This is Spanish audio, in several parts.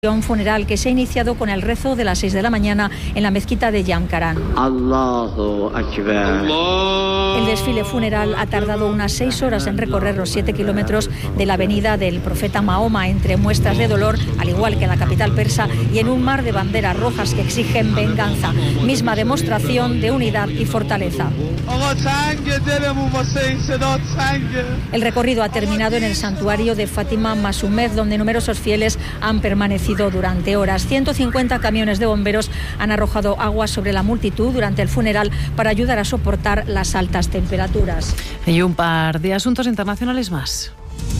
Funeral que se ha iniciado con el rezo de las 6 de la mañana en la mezquita de Yamkaran. Allahu Akbar. El desfile funeral ha tardado unas 6 horas en recorrer los 7 kilómetros de la avenida del profeta Mahoma, entre muestras de dolor, al igual que en la capital persa, y en un mar de banderas rojas que exigen venganza, misma demostración de unidad y fortaleza. El recorrido ha terminado en el santuario de Fátima Masumed, donde numerosos fieles han permanecido durante horas. 150 camiones de bomberos han arrojado agua sobre la multitud durante el funeral para ayudar a soportar las altas temperaturas. Y un par de asuntos internacionales más.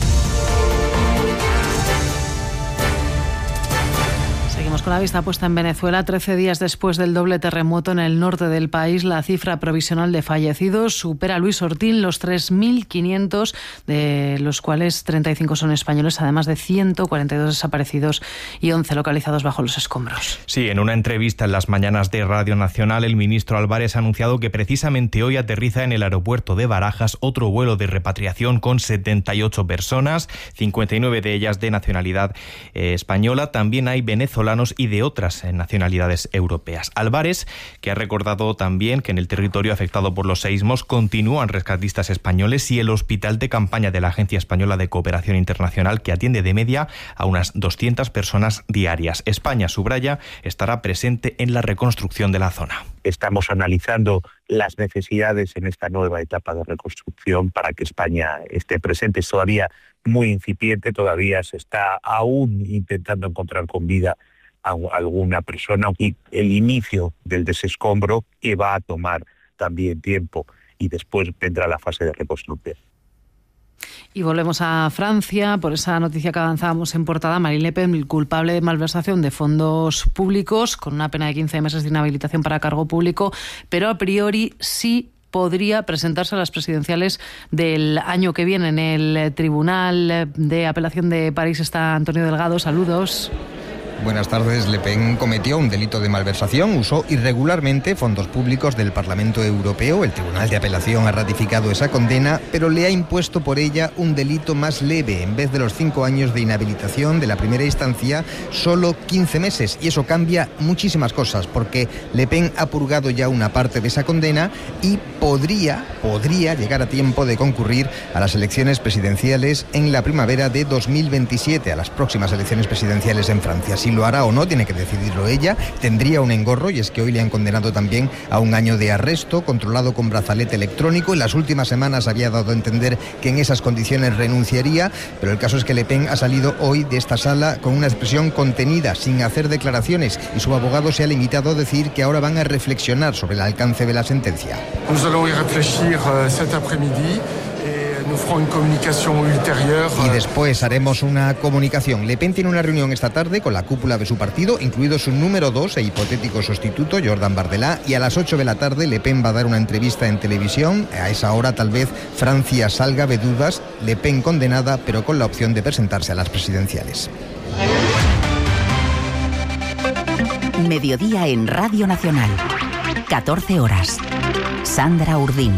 Con la vista puesta en Venezuela, 13 días después del doble terremoto en el norte del país, la cifra provisional de fallecidos supera, Luis Ortín, los 3.500, de los cuales 35 son españoles, además de 142 desaparecidos y 11 localizados bajo los escombros. Sí, en una entrevista en las mañanas de Radio Nacional, el ministro Álvarez ha anunciado que precisamente hoy aterriza en el aeropuerto de Barajas otro vuelo de repatriación con 78 personas, 59 de ellas de nacionalidad española. También hay venezolanos y de otras nacionalidades europeas. Álvarez, que ha recordado también que en el territorio afectado por los seísmos continúan rescatistas españoles y el hospital de campaña de la Agencia Española de Cooperación Internacional, que atiende de media a unas 200 personas diarias. España, subraya, estará presente en la reconstrucción de la zona. Estamos analizando las necesidades en esta nueva etapa de reconstrucción para que España esté presente. Es todavía muy incipiente, todavía se está aún intentando encontrar con vida a alguna persona, y el inicio del desescombro que va a tomar también tiempo, y después vendrá la fase de reconstrucción. Y volvemos a Francia por esa noticia que avanzábamos en portada. Marine Le Pen, culpable de malversación de fondos públicos, con una pena de 15 meses de inhabilitación para cargo público, pero a priori sí podría presentarse a las presidenciales del año que viene. En el Tribunal de Apelación de París está Antonio Delgado. Saludos. Buenas tardes. Le Pen cometió un delito de malversación, usó irregularmente fondos públicos del Parlamento Europeo. El Tribunal de Apelación ha ratificado esa condena, pero le ha impuesto por ella un delito más leve. En vez de los 5 años de inhabilitación de la primera instancia, solo 15 meses. Y eso cambia muchísimas cosas, porque Le Pen ha purgado ya una parte de esa condena y podría llegar a tiempo de concurrir a las elecciones presidenciales en la primavera de 2027, a las próximas elecciones presidenciales en Francia. Si lo hará o no, tiene que decidirlo ella. Tendría un engorro, y es que hoy le han condenado también a un año de arresto controlado con brazalete electrónico. En las últimas semanas había dado a entender que en esas condiciones renunciaría, pero el caso es que Le Pen ha salido hoy de esta sala con una expresión contenida, sin hacer declaraciones, y su abogado se ha limitado a decir que ahora van a reflexionar sobre el alcance de la sentencia. Nous allons y réfléchir cet après-midi. Y después haremos una comunicación. Le Pen tiene una reunión esta tarde con la cúpula de su partido, incluido su número 2 e hipotético sustituto, Jordan Bardella, y a las 8 de la tarde Le Pen va a dar una entrevista en televisión. A esa hora tal vez Francia salga de dudas. Le Pen condenada, pero con la opción de presentarse a las presidenciales. Mediodía en Radio Nacional. 14 horas. Sandra Urdín.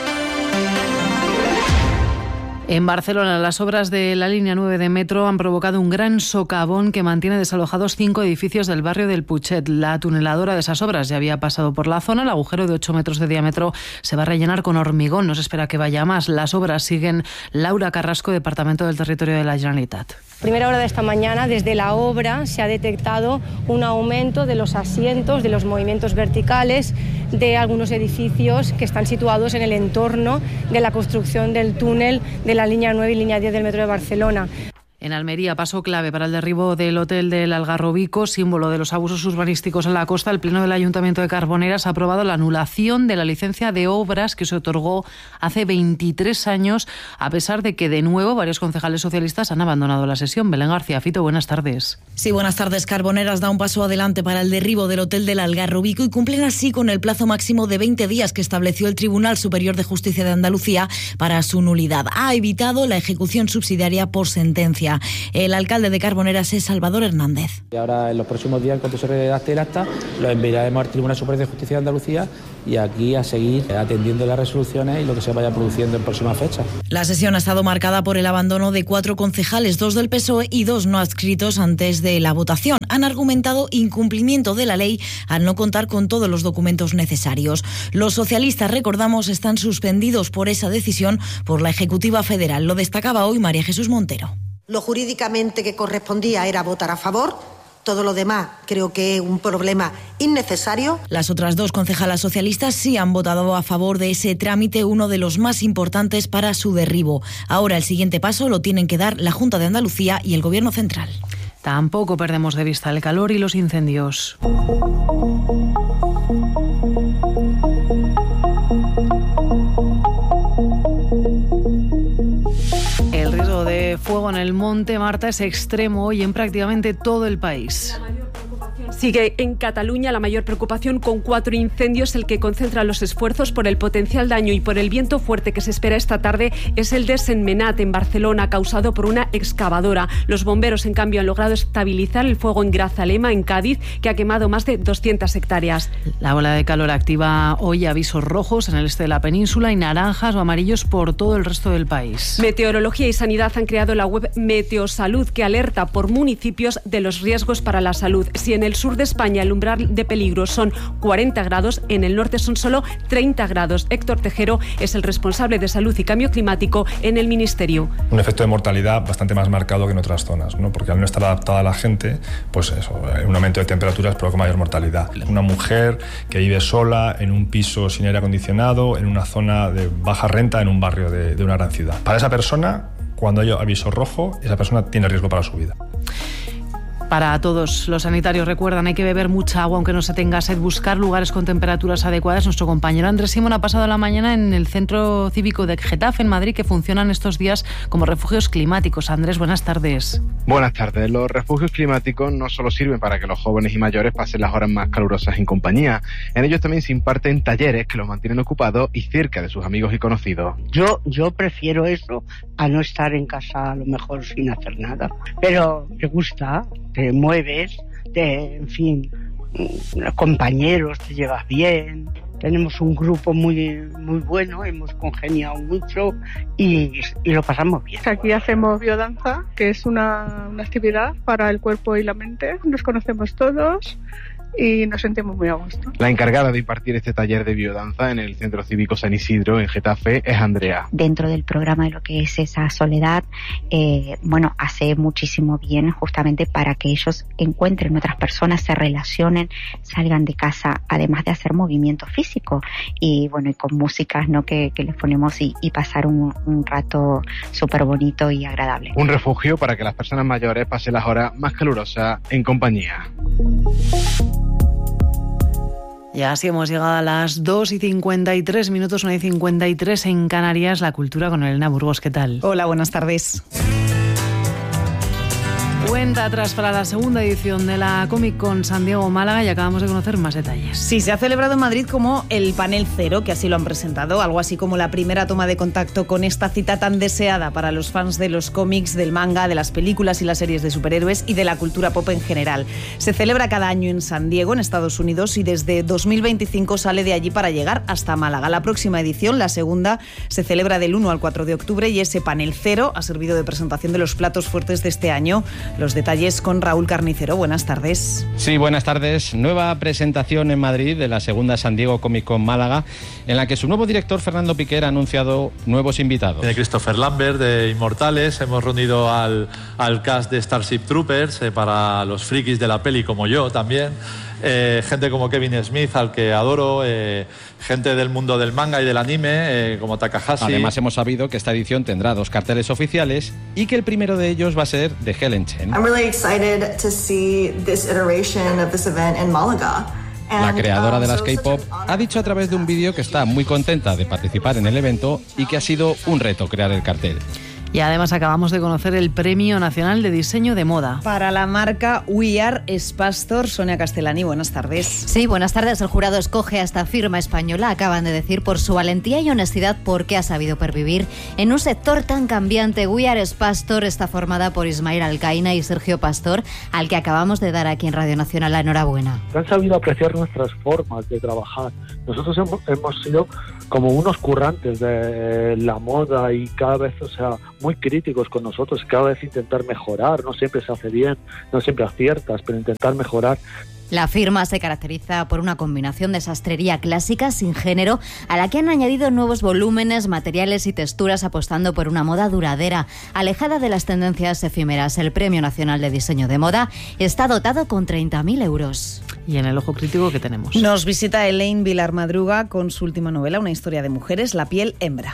En Barcelona, las obras de la línea 9 de metro han provocado un gran socavón que mantiene desalojados 5 edificios del barrio del Putxet. La tuneladora de esas obras ya había pasado por la zona. El agujero de 8 metros de diámetro se va a rellenar con hormigón. No se espera que vaya más. Las obras siguen. Laura Carrasco, Departamento del Territorio de la Generalitat. Primera hora de esta mañana, desde la obra, se ha detectado un aumento de los asientos, de los movimientos verticales de algunos edificios que están situados en el entorno de la construcción del túnel de la línea 9 y línea 10 del metro de Barcelona. En Almería, paso clave para el derribo del hotel del Algarrobico, símbolo de los abusos urbanísticos en la costa. El Pleno del Ayuntamiento de Carboneras ha aprobado la anulación de la licencia de obras que se otorgó hace 23 años, a pesar de que, de nuevo, varios concejales socialistas han abandonado la sesión. Belén García Fito, buenas tardes. Sí, buenas tardes. Carboneras da un paso adelante para el derribo del hotel del Algarrobico y cumplen así con el plazo máximo de 20 días que estableció el Tribunal Superior de Justicia de Andalucía para su nulidad. Ha evitado la ejecución subsidiaria por sentencia. Andalucía. El alcalde de Carboneras es Salvador Hernández. Y ahora en los próximos días, en cuanto se redacte el acta, lo enviaremos al Tribunal Superior de Justicia de Andalucía y aquí a seguir atendiendo las resoluciones y lo que se vaya produciendo en próximas fechas. La sesión ha estado marcada por el abandono de 4 concejales, 2 del PSOE y 2 no adscritos antes de la votación. Han argumentado incumplimiento de la ley al no contar con todos los documentos necesarios. Los socialistas, recordamos, están suspendidos por esa decisión por la Ejecutiva Federal. Lo destacaba hoy María Jesús Montero. Lo jurídicamente que correspondía era votar a favor. Todo lo demás creo que es un problema innecesario. Las otras 2 concejalas socialistas sí han votado a favor de ese trámite, uno de los más importantes para su derribo. Ahora el siguiente paso lo tienen que dar la Junta de Andalucía y el Gobierno central. Tampoco perdemos de vista el calor y los incendios. El riesgo de fuego en el Monte Marta es extremo hoy en prácticamente todo el país. Sigue en Cataluña la mayor preocupación, con 4 incendios. El que concentra los esfuerzos por el potencial daño y por el viento fuerte que se espera esta tarde es el de Sentmenat, en Barcelona, causado por una excavadora. Los bomberos, en cambio, han logrado estabilizar el fuego en Grazalema, en Cádiz, que ha quemado más de 200 hectáreas. La ola de calor activa hoy avisos rojos en el este de la península y naranjas o amarillos por todo el resto del país. Meteorología y Sanidad han creado la web Meteosalud, que alerta por municipios de los riesgos para la salud. Si en el sur de España el umbral de peligro son 40 grados, en el norte son solo 30 grados. Héctor Tejero es el responsable de Salud y Cambio Climático en el Ministerio. Un efecto de mortalidad bastante más marcado que en otras zonas, ¿no? Porque al no estar adaptada la gente, pues eso, un aumento de temperaturas provoca mayor mortalidad. Una mujer que vive sola en un piso sin aire acondicionado, en una zona de baja renta, en un barrio de una gran ciudad. Para esa persona, cuando hay aviso rojo, esa persona tiene riesgo para su vida. Para todos, los sanitarios recuerdan, hay que beber mucha agua aunque no se tenga sed, buscar lugares con temperaturas adecuadas. Nuestro compañero Andrés Simón ha pasado la mañana en el Centro Cívico de Getafe, en Madrid, que funcionan estos días como refugios climáticos. Andrés, buenas tardes. Buenas tardes. Los refugios climáticos no solo sirven para que los jóvenes y mayores pasen las horas más calurosas en compañía. En ellos también se imparten talleres que los mantienen ocupados y cerca de sus amigos y conocidos. Yo prefiero eso a no estar en casa a lo mejor sin hacer nada. Pero me gusta, te mueves, en fin, compañeros, te llevas bien. Tenemos un grupo muy bueno, hemos congeniado mucho y lo pasamos bien. Aquí hacemos biodanza, que es una actividad para el cuerpo y la mente. Nos conocemos todos y nos sentimos muy a gusto. La encargada de impartir este taller de biodanza en el Centro Cívico San Isidro, en Getafe, es Andrea. Dentro del programa de lo que es esa soledad, hace muchísimo bien justamente para que ellos encuentren otras personas, se relacionen, salgan de casa, además de hacer movimiento físico y con músicas, ¿no? que les ponemos y pasar un rato súper bonito y agradable. Un refugio para que las personas mayores pasen las horas más calurosas en compañía. Ya así hemos llegado a las 2:53 minutos, 1:53 en Canarias. La cultura con Elena Burgos, ¿qué tal? Hola, buenas tardes. Cuenta atrás para la segunda edición de la Comic Con San Diego Málaga y acabamos de conocer más detalles. Sí, se ha celebrado en Madrid como el Panel Cero, que así lo han presentado, algo así como la primera toma de contacto con esta cita tan deseada para los fans de los cómics, del manga, de las películas y las series de superhéroes y de la cultura pop en general. Se celebra cada año en San Diego, en Estados Unidos, y desde 2025 sale de allí para llegar hasta Málaga. La próxima edición, la segunda, se celebra del 1 al 4 de octubre y ese Panel Cero ha servido de presentación de los platos fuertes de este año. Los detalles con Raúl Carnicero. Buenas tardes. Sí, buenas tardes. Nueva presentación en Madrid de la segunda San Diego Comic Con Málaga, en la que su nuevo director, Fernando Piquer, ha anunciado nuevos invitados. De Christopher Lambert, de Inmortales. Hemos reunido al cast de Starship Troopers, para los frikis de la peli como yo también. Gente como Kevin Smith, al que adoro, gente del mundo del manga y del anime, como Takahashi. Además, hemos sabido que esta edición tendrá 2 carteles oficiales y que el primero de ellos va a ser de Helen Chen. I'm really excited to see this iteration of this event in Málaga. La creadora de las K-pop ha dicho a través de un vídeo que está muy contenta de participar en el evento y que ha sido un reto crear el cartel. Y además acabamos de conocer el Premio Nacional de Diseño de Moda. Para la marca We Are Spastor, Sonia Castellani, buenas tardes. Sí, buenas tardes. El jurado escoge a esta firma española, acaban de decir, por su valentía y honestidad, porque ha sabido pervivir en un sector tan cambiante. We Are Spastor está formada por Ismael Alcaina y Sergio Pastor, al que acabamos de dar aquí en Radio Nacional la enhorabuena. Han sabido apreciar nuestras formas de trabajar. Nosotros hemos sido como unos currantes de la moda y cada vez, muy críticos con nosotros, cada vez intentar mejorar. No siempre se hace bien, no siempre aciertas, pero intentar mejorar. La firma se caracteriza por una combinación de sastrería clásica sin género, a la que han añadido nuevos volúmenes, materiales y texturas, apostando por una moda duradera, alejada de las tendencias efímeras. El Premio Nacional de Diseño de Moda está dotado con 30.000 euros. Y en el ojo crítico, ¿qué tenemos? Nos visita Elaine Vilar Madruga con su última novela, una historia de mujeres, La piel hembra.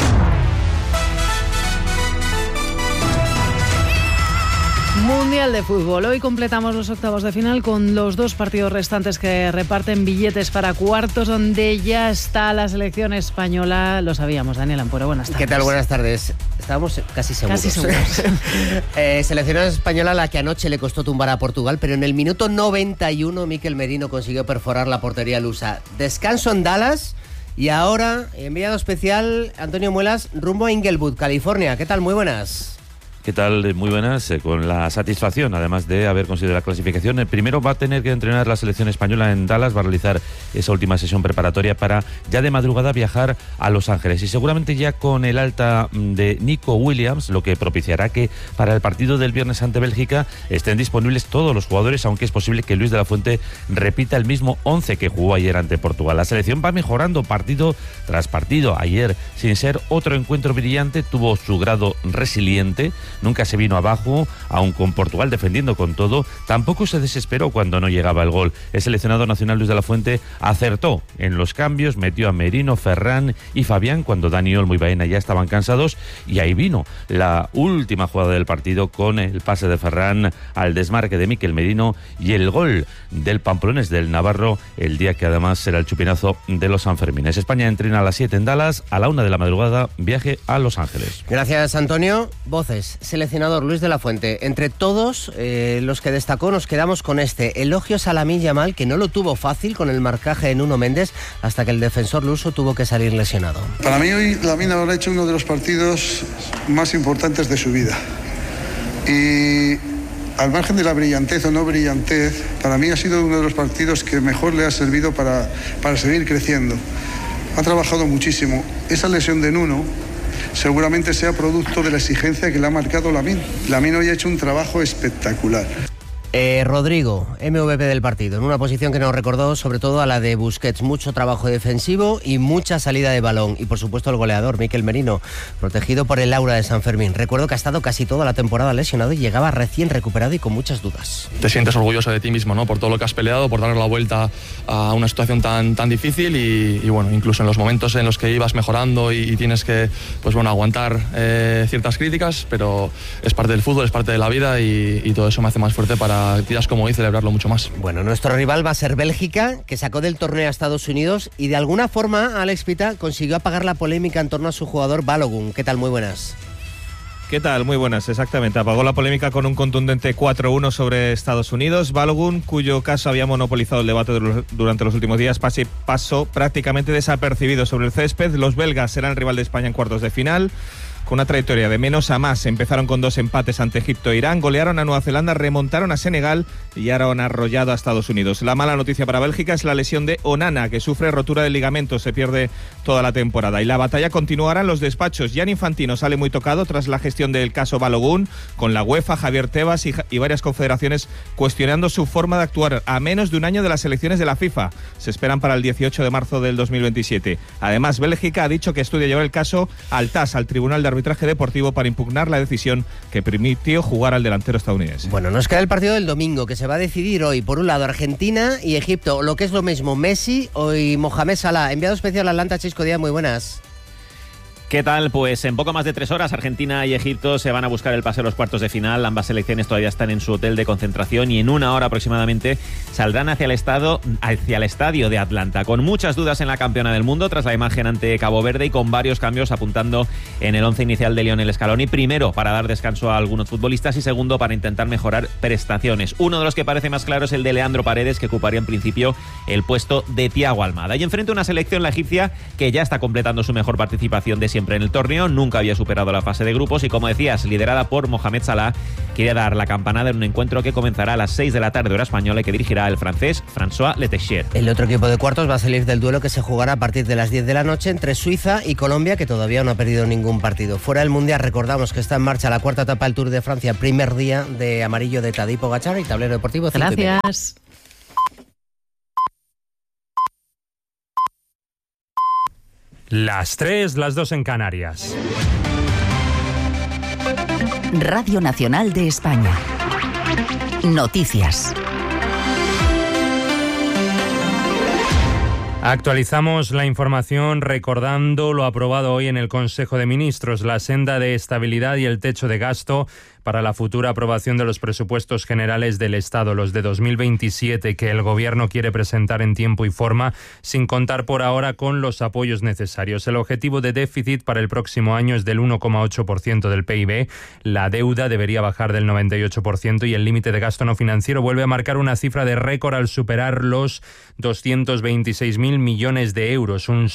Mundial de Fútbol. Hoy completamos los octavos de final con los 2 partidos restantes que reparten billetes para cuartos, donde ya está la selección española. Lo sabíamos, Daniel Ampuero, buenas tardes. ¿Qué tal? Buenas tardes. Estábamos casi seguros. Selección española a la que anoche le costó tumbar a Portugal, pero en el minuto 91 Mikel Merino consiguió perforar la portería lusa. Descanso en Dallas y ahora, enviado especial, Antonio Muelas, rumbo a Inglewood, California. ¿Qué tal? Muy buenas. ¿Qué tal? Muy buenas, con la satisfacción, además de haber conseguido la clasificación. Primero va a tener que entrenar la selección española en Dallas, va a realizar esa última sesión preparatoria para ya de madrugada viajar a Los Ángeles. Y seguramente ya con el alta de Nico Williams, lo que propiciará que para el partido del viernes ante Bélgica estén disponibles todos los jugadores, aunque es posible que Luis de la Fuente repita el mismo 11 que jugó ayer ante Portugal. La selección va mejorando partido tras partido. Ayer, sin ser otro encuentro brillante, tuvo su grado resiliente. Nunca se vino abajo, aun con Portugal defendiendo con todo. Tampoco se desesperó cuando no llegaba el gol. El seleccionado nacional Luis de la Fuente acertó en los cambios, metió a Merino, Ferran y Fabián cuando Dani Olmo y Baena ya estaban cansados, y ahí vino la última jugada del partido con el pase de Ferran al desmarque de Mikel Merino y el gol del Pamplones del Navarro, el día que además será el chupinazo de los Sanfermines. España entrena a las 7 en Dallas, a la 1 de la madrugada viaje a Los Ángeles. Gracias, Antonio. Voces. Seleccionador Luis de la Fuente. Entre todos los que destacó nos quedamos con este. Elogios a Lamine Yamal, que no lo tuvo fácil con el marcaje de Nuno Méndez hasta que el defensor luso tuvo que salir lesionado. Para mí hoy Lamine habrá hecho uno de los partidos más importantes de su vida. Y al margen de la brillantez o no brillantez, para mí ha sido uno de los partidos que mejor le ha servido para seguir creciendo. Ha trabajado muchísimo. Esa lesión de Nuno seguramente sea producto de la exigencia que le ha marcado Lamine. Lamine hoy ha hecho un trabajo espectacular. Rodrigo, MVP del partido, en una posición que nos recordó sobre todo a la de Busquets. Mucho trabajo defensivo y mucha salida de balón. Y por supuesto el goleador, Mikel Merino, protegido por el aura de San Fermín. Recuerdo que ha estado casi toda la temporada lesionado y llegaba recién recuperado y con muchas dudas. Te sientes orgulloso de ti mismo, ¿no? Por todo lo que has peleado, por darle la vuelta a una situación tan difícil y bueno, incluso en los momentos en los que ibas mejorando y tienes que, pues bueno, aguantar ciertas críticas, pero es parte del fútbol, es parte de la vida y todo eso me hace más fuerte para días como hoy celebrarlo mucho más. Bueno, nuestro rival va a ser Bélgica, que sacó del torneo a Estados Unidos y de alguna forma Alex Pita consiguió apagar la polémica en torno a su jugador Balogun. ¿Qué tal? Muy buenas. ¿Qué tal? Muy buenas, exactamente. Apagó la polémica con un contundente 4-1 sobre Estados Unidos. Balogun, cuyo caso había monopolizado el debate durante los últimos días, pasó prácticamente desapercibido sobre el césped. Los belgas serán el rival de España en cuartos de final. Con una trayectoria de menos a más, empezaron con 2 empates ante Egipto e Irán, golearon a Nueva Zelanda, remontaron a Senegal y ahora han arrollado a Estados Unidos. La mala noticia para Bélgica es la lesión de Onana, que sufre rotura de ligamento, se pierde toda la temporada. Y la batalla continuará en los despachos. Gianni Infantino sale muy tocado tras la gestión del caso Balogun, con la UEFA, Javier Tebas y varias confederaciones cuestionando su forma de actuar a menos de un año de las elecciones de la FIFA. Se esperan para el 18 de marzo del 2027. Además, Bélgica ha dicho que estudia llevar el caso al TAS, al Tribunal de Arbitraje Deportivo, para impugnar la decisión que permitió jugar al delantero estadounidense. Bueno, nos queda el partido del domingo, que se va a decidir hoy. Por un lado, Argentina y Egipto, lo que es lo mismo, Messi y Mohamed Salah. Enviado especial a Atlanta, Chisco Díaz, muy buenas. ¿Qué tal? Pues en poco más de 3 horas Argentina y Egipto se van a buscar el pase a los cuartos de final. Ambas selecciones todavía están en su hotel de concentración y en 1 hora aproximadamente saldrán hacia el estadio de Atlanta, con muchas dudas en la campeona del mundo tras la imagen ante Cabo Verde y con varios cambios apuntando en el 11 inicial de Lionel Scaloni. Primero, para dar descanso a algunos futbolistas y segundo, para intentar mejorar prestaciones. Uno de los que parece más claro es el de Leandro Paredes, que ocuparía en principio el puesto de Thiago Almada. Y enfrente una selección, la egipcia, que ya está completando su mejor participación de siempre en el torneo, nunca había superado la fase de grupos y, como decías, liderada por Mohamed Salah, quiere dar la campanada en un encuentro que comenzará a las 6 de la tarde hora española y que dirigirá el francés François Letessier. El otro equipo de cuartos va a salir del duelo que se jugará a partir de las 10 de la noche entre Suiza y Colombia, que todavía no ha perdido ningún partido. Fuera del Mundial, recordamos que está en marcha la 4ª etapa del Tour de Francia, primer día de amarillo de Tadej Pogačar y tablero deportivo. Gracias. Las 3, las 2 en Canarias. Radio Nacional de España. Noticias. Actualizamos la información recordando lo aprobado hoy en el Consejo de Ministros, la senda de estabilidad y el techo de gasto para la futura aprobación de los presupuestos generales del Estado, los de 2027, que el Gobierno quiere presentar en tiempo y forma, sin contar por ahora con los apoyos necesarios. El objetivo de déficit para el próximo año es del 1,8% del PIB, la deuda debería bajar del 98% y el límite de gasto no financiero vuelve a marcar una cifra de récord al superar los 226.000 millones de euros, un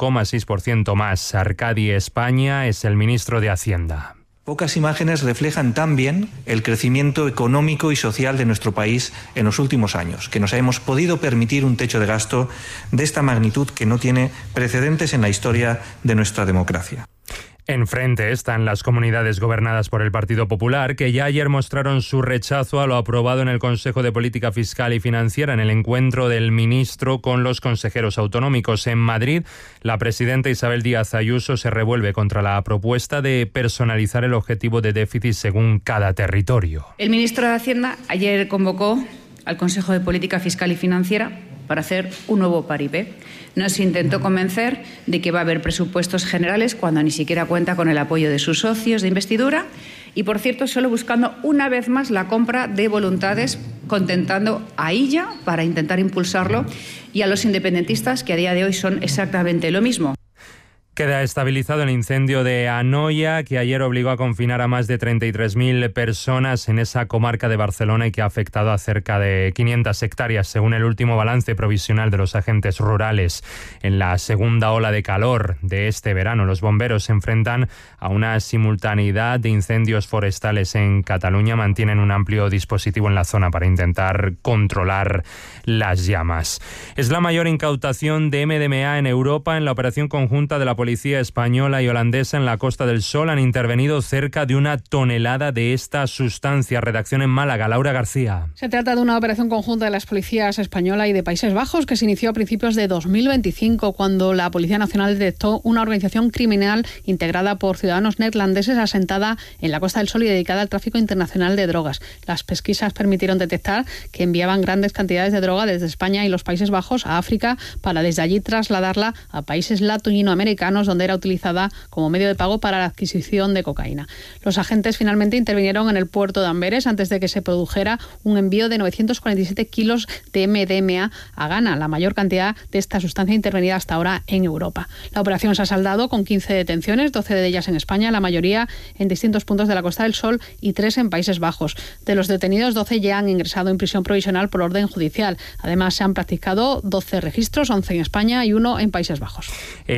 6,6% más. Arcadi España es el ministro de Hacienda. Pocas imágenes reflejan tan bien el crecimiento económico y social de nuestro país en los últimos años, que nos hemos podido permitir un techo de gasto de esta magnitud que no tiene precedentes en la historia de nuestra democracia. Enfrente están las comunidades gobernadas por el Partido Popular, que ya ayer mostraron su rechazo a lo aprobado en el Consejo de Política Fiscal y Financiera en el encuentro del ministro con los consejeros autonómicos. En Madrid, la presidenta Isabel Díaz Ayuso se revuelve contra la propuesta de personalizar el objetivo de déficit según cada territorio. El ministro de Hacienda ayer convocó al Consejo de Política Fiscal y Financiera para hacer un nuevo paripé. Nos intentó convencer de que va a haber presupuestos generales cuando ni siquiera cuenta con el apoyo de sus socios de investidura y, por cierto, solo buscando una vez más la compra de voluntades, contentando a ella para intentar impulsarlo y a los independentistas, que a día de hoy son exactamente lo mismo. Queda estabilizado el incendio de Anoia, que ayer obligó a confinar a más de 33.000 personas en esa comarca de Barcelona y que ha afectado a cerca de 500 hectáreas, según el último balance provisional de los agentes rurales. En la segunda ola de calor de este verano, los bomberos se enfrentan a una simultaneidad de incendios forestales en Cataluña. Mantienen un amplio dispositivo en la zona para intentar controlar las llamas. Es la mayor incautación de MDMA en Europa en la operación conjunta de la Policía española y holandesa en la Costa del Sol. Han intervenido cerca de 1 tonelada de esta sustancia. Redacción en Málaga, Laura García. Se trata de una operación conjunta de las policías española y de Países Bajos que se inició a principios de 2025, cuando la Policía Nacional detectó una organización criminal integrada por ciudadanos neerlandeses asentada en la Costa del Sol y dedicada al tráfico internacional de drogas. Las pesquisas permitieron detectar que enviaban grandes cantidades de droga desde España y los Países Bajos a África para desde allí trasladarla a países latinoamericanos, donde era utilizada como medio de pago para la adquisición de cocaína. Los agentes finalmente intervinieron en el puerto de Amberes antes de que se produjera un envío de 947 kilos de MDMA a Ghana, la mayor cantidad de esta sustancia intervenida hasta ahora en Europa. La operación se ha saldado con 15 detenciones, 12 de ellas en España, la mayoría en distintos puntos de la Costa del Sol y 3 en Países Bajos. De los detenidos, 12 ya han ingresado en prisión provisional por orden judicial. Además, se han practicado 12 registros, 11 en España y 1 en Países Bajos.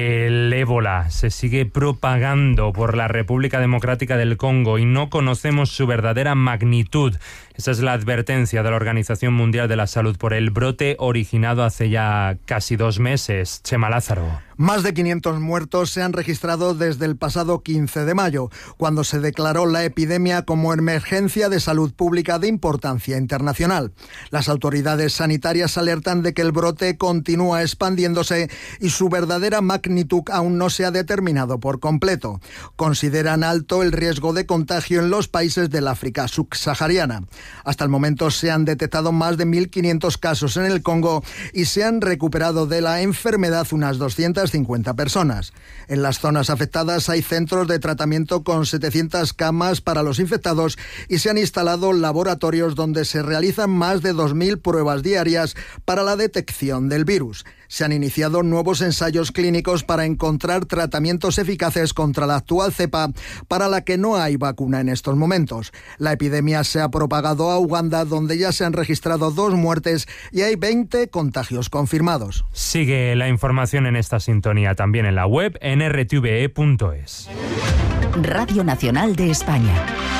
El ébola se sigue propagando por la República Democrática del Congo y no conocemos su verdadera magnitud. Esa es la advertencia de la Organización Mundial de la Salud por el brote originado hace ya casi 2 meses. Chema Lázaro. Más de 500 muertos se han registrado desde el pasado 15 de mayo, cuando se declaró la epidemia como emergencia de salud pública de importancia internacional. Las autoridades sanitarias alertan de que el brote continúa expandiéndose y su verdadera magnitud aún no se ha determinado por completo. Consideran alto el riesgo de contagio en los países del África subsahariana. Hasta el momento se han detectado más de 1.500 casos en el Congo y se han recuperado de la enfermedad unas 250 personas. En las zonas afectadas hay centros de tratamiento con 700 camas para los infectados y se han instalado laboratorios donde se realizan más de 2.000 pruebas diarias para la detección del virus. Se han iniciado nuevos ensayos clínicos para encontrar tratamientos eficaces contra la actual cepa, para la que no hay vacuna en estos momentos. La epidemia se ha propagado a Uganda, donde ya se han registrado 2 muertes y hay 20 contagios confirmados. Sigue la información en esta sintonía también en la web en rtve.es. Radio Nacional de España.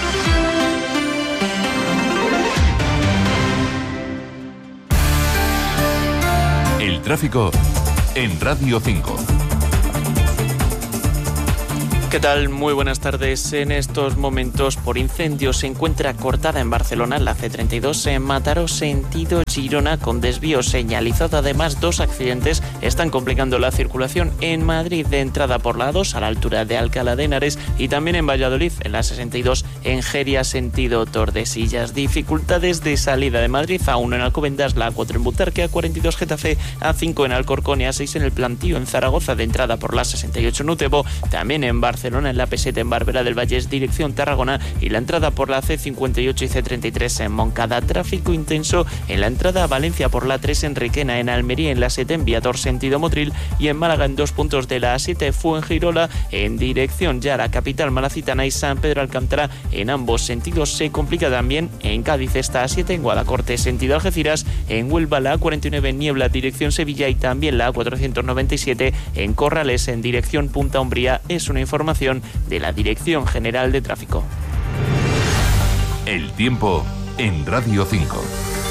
El tráfico en Radio 5. ¿Qué tal? Muy buenas tardes. En estos momentos por incendios se encuentra cortada en Barcelona la C32 en Mataró sentido Girona con desvío señalizado. Además, 2 accidentes están complicando la circulación en Madrid de entrada por la 2 a la altura de Alcalá de Henares y también en Valladolid en la 62 en Jeria sentido Tordesillas. Dificultades de salida de Madrid: A1 en Alcobendas, la A4 en Butarque, A42 Getafe, A5 en Alcorcón y A6 en El Plantío en Zaragoza de entrada por la 68 en Utebo, también en Barcelona en la P7 en Barberá del Vallés dirección Tarragona y la entrada por la C58 y C33 en Moncada. Tráfico intenso en la entrada a Valencia por la 3 en Requena, en Almería en la 7 en Viador sentido Motril y en Málaga en 2 puntos de la A7 Fuengirola en dirección ya a la capital malacitana y San Pedro Alcántara en ambos sentidos. Se complica también en Cádiz esta A7 en Guadacorte sentido Algeciras, en Huelva la A49 en Niebla dirección Sevilla y también la A497 en Corrales en dirección Punta Umbría. Es una información de la Dirección General de Tráfico. El tiempo en Radio 5.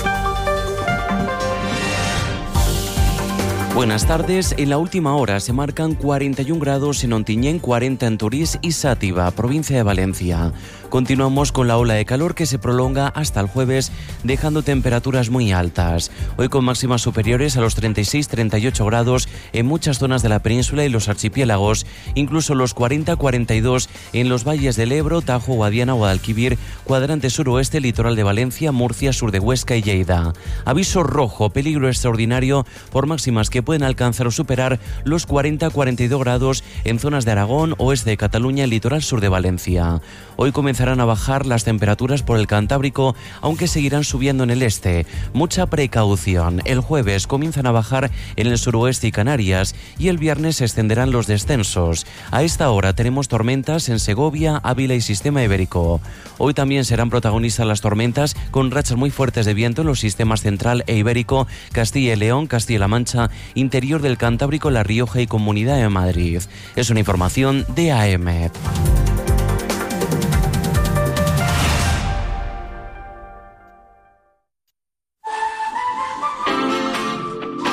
Buenas tardes. En la última hora se marcan 41 grados en Ontinyent, 40 en Torís y Sátiva, provincia de Valencia. Continuamos con la ola de calor que se prolonga hasta el jueves, dejando temperaturas muy altas. Hoy con máximas superiores a los 36-38 grados en muchas zonas de la península y los archipiélagos, incluso los 40-42 en los valles del Ebro, Tajo, Guadiana, Guadalquivir, cuadrante suroeste, litoral de Valencia, Murcia, sur de Huesca y Lleida. Aviso rojo, peligro extraordinario por máximas que pueden alcanzar o superar los 40-42 grados en zonas de Aragón, oeste de Cataluña y litoral sur de Valencia. Hoy comenzarán a bajar las temperaturas por el Cantábrico, aunque seguirán subiendo en el este. Mucha precaución. El jueves comienzan a bajar en el suroeste y Canarias y el viernes se extenderán los descensos. A esta hora tenemos tormentas en Segovia, Ávila y Sistema Ibérico. Hoy también serán protagonistas las tormentas con rachas muy fuertes de viento en los sistemas Central e Ibérico, Castilla y León, Castilla-La Mancha, interior del Cantábrico, La Rioja y Comunidad de Madrid. Es una información de AEMET.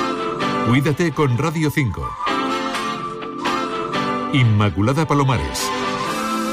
Cuídate con Radio 5. Inmaculada Palomares.